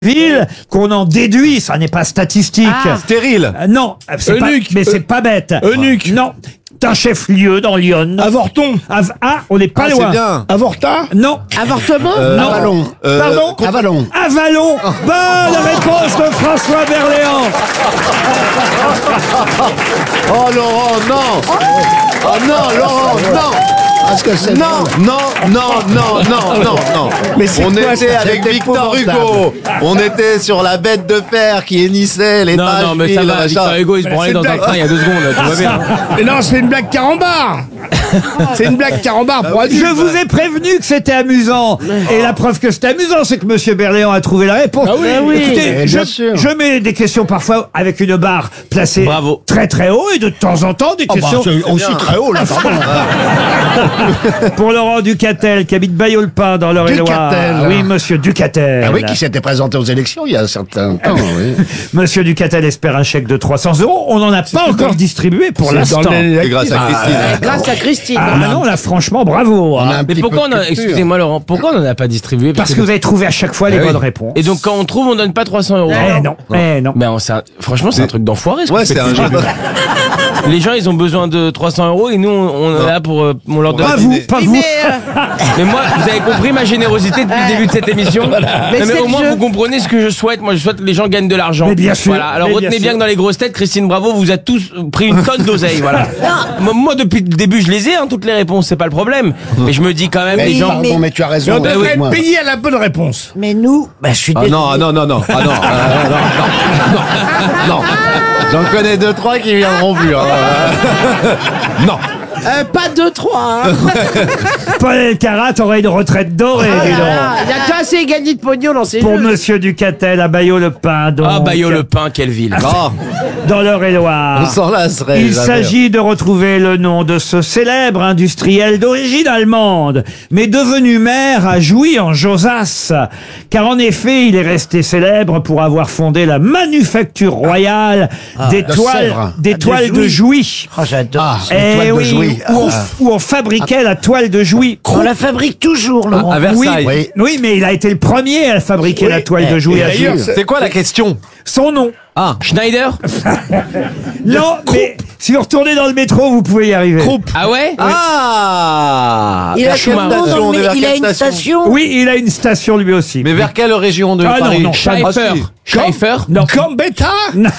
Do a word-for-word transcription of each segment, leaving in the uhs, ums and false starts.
ville qu'on en déduit, ça n'est pas statistique. Ah. Stérile. Euh, non, c'est pas, Eunuque. mais c'est pas bête. Eunuque. Non, c'est un chef-lieu dans Lyon. Avorton. Av- ah, on n'est pas Ah, c'est loin. bien. Avorta. Non, Avortement Euh, non. Avalon. Euh, Pardon Avalon. Avalon. Bonne réponse de François Berléand. Oh Laurent, non. Oh non, Laurent, non. Parce que c'est Non, non, non, non, non, non, non. Mais c'est On quoi, était ça? avec C'est Victor épouvantable. Hugo. On était sur la bête de fer qui hennissait les Non, pages. non, mais ça va, Victor Hugo, il se branlait c'est dans un blague. train il y a deux secondes, là, tout va bien. Mais non, c'est une blague carambar. C'est une blague carambar pour adultes. Je vous ai prévenu que c'était amusant. Et la preuve que c'est amusant, c'est que Monsieur Berléand a trouvé la réponse. Ah oui. Ah oui. Écoutez, Eh, je, bien sûr. je mets des questions parfois avec une barre placée Bravo. très très haut et de temps en temps des Oh, bah, questions c'est aussi très haut, là, pardon. pour Laurent Ducatel qui habite Bailleau-le-Pin dans l'Eure-et-Loire. Ducatel. Ah oui, Monsieur Ducatel. Ah oui, qui s'était présenté aux élections il y a un certain temps, oui. Monsieur Ducatel espère un chèque de trois cents euros. On n'en a pas encore distribué pour C'est l'instant. dans le- C'est grâce à Christine. Grâce à Christine. Ah non, là franchement, bravo. On a hein. un Mais petit pourquoi peu on de a, culture. excusez-moi Laurent, pourquoi on n'en a pas distribué? Parce que vous avez trouvé à chaque fois les Eh oui. bonnes réponses. Et donc quand on trouve, on donne pas trois cents euros. Eh non, eh non. Mais on- c'est un- franchement, c'est un truc d'enfoiré. ce Ouais, qu'on c'est fait un depuis jeu. le début. Les gens, ils ont besoin de trois cents euros et nous, on, on est là pour, euh, on leur donne. Pas vous, pas Oui, vous. mais, euh, Mais moi, vous avez compris ma générosité depuis le début de cette émission. Non, Mais mais c'est au le moins, jeu. vous comprenez ce que je souhaite. Moi, je souhaite que les gens gagnent de l'argent. Mais bien sûr. Voilà. Alors Mais retenez bien bien, sûr. que dans les grosses têtes, Christine Bravo vous a tous pris une tonne d'oseille. Voilà. Moi, moi, depuis le début, je les ai, hein, toutes les réponses. C'est pas le problème. Mais je me dis quand même, Mais les gens. pardon, mais tu as Mais raison. on devrait excuse-moi. être payé à la bonne réponse. mais nous, bah, je suis Ah désolé. non, ah non, non, non, ah non, ah, non, non, non, non. J'en connais deux, trois qui viendront plus. hein. Non. Euh, pas deux, trois. Hein. Paul Elkarat aurait une retraite dorée, Ah dis là donc. là, il a déjà assez gagné de pognon dans ces Pour jeux. Monsieur Ducatel à Bailleau-le-Pin. donc, Ah, Bailleau-le-Pin, quelle ville. Oh, Dans on l'Eure-et-Loire. s'en lasserait. Il jamais. s'agit de retrouver le nom de ce célèbre industriel d'origine allemande, mais devenu maire à Jouy en Josas. Car en effet, il est resté célèbre pour avoir fondé la manufacture royale des de toiles, Sèvres. des Ah, de toiles de Jouy. Oh, j'adore. Ah, ça. une Eh toile de oui, Jouy. où, on, Ah. où on fabriquait la toile de Jouy. On la fabrique toujours, Laurent. À Versailles. Oui, Oui. oui, mais il a été le premier à fabriquer la toile de Jouy Et à d'ailleurs, Jouy. C'est quoi la question? Son nom. Ah, Schneider? Non, mais si vous retournez dans le métro, vous pouvez y arriver. Ah ouais? ah. Il a, Vers quelle quel nom dans station, le- vers il a quelle une station. Oui, il a une station lui aussi. Mais vers quelle région de Ah, non, Paris? non, Schaeffer. Ah, si. Schaeffer? Non. Gambetta.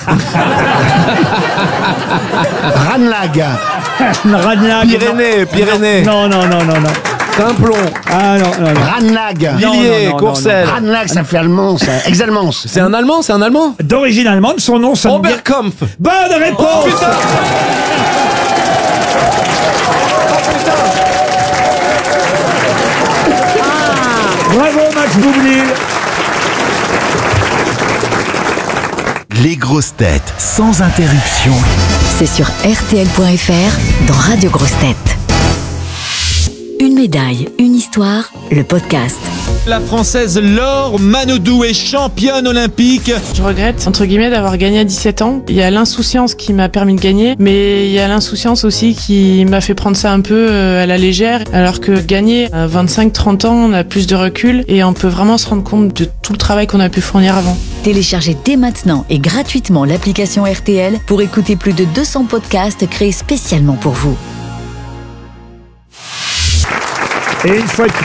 Ranlag. Ranlag. Pyrénées, Pyrénées. Non, non, non, non, non. Simplon, Ah non, non, non. Ranlag. Non, Villiers, non, non, Courcelles. Ranlag, ça fait allemand, ça. Exalmans. C'est un Allemand, c'est un Allemand. D'origine allemande, son nom sonne bien. Oberkampf. Bonne réponse. Bravo Max Boublil. Les grosses têtes sans interruption. C'est sur R T L point F R dans Radio Grosses Têtes. Une médaille, une histoire, le podcast. La Française Laure Manodou est championne olympique. Je regrette, entre guillemets, d'avoir gagné à dix-sept ans. Il y a l'insouciance qui m'a permis de gagner, mais il y a l'insouciance aussi qui m'a fait prendre ça un peu euh, à la légère, alors que gagner à vingt-cinq trente ans, on a plus de recul et on peut vraiment se rendre compte de tout le travail qu'on a pu fournir avant. Téléchargez dès maintenant et gratuitement l'application R T L pour écouter plus de deux cents podcasts créés spécialement pour vous. Et une fois de